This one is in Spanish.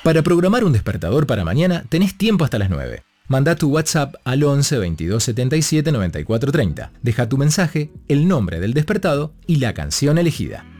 Para programar un despertador para mañana tenés tiempo hasta las 9. Manda tu WhatsApp al 11 22 77 94 30. Deja tu mensaje, el nombre del despertado y la canción elegida.